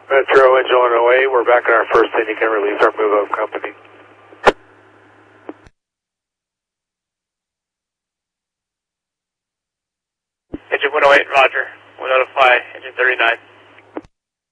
Metro Engine 108, we're back in our first inning. You can release our move-up company. Engine 108, roger. We'll notify Engine 39.